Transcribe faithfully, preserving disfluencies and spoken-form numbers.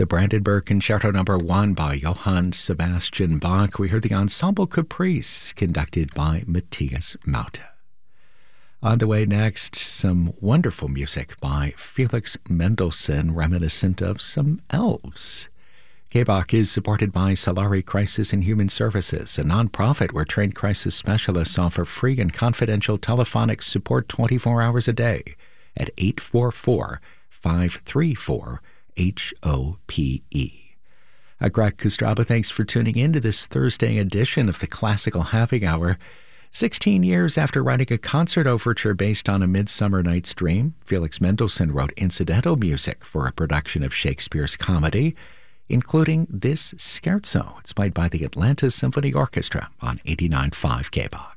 The Brandenburg Concerto Number One by Johann Sebastian Bach. We heard the Ensemble Caprice, conducted by Matthias Maute. On the way next, some wonderful music by Felix Mendelssohn, reminiscent of some elves. K B A C is supported by Solari Crisis and Human Services, a nonprofit where trained crisis specialists offer free and confidential telephonic support twenty-four hours a day at eight four four, five three four, H O P E. Uh, Greg Kostraba, thanks for tuning in to this Thursday edition of the Classical Happy Hour. Sixteen years after writing a concert overture based on A Midsummer Night's Dream, Felix Mendelssohn wrote incidental music for a production of Shakespeare's comedy, including this scherzo. It's played by the Atlanta Symphony Orchestra on eighty-nine point five K B A C.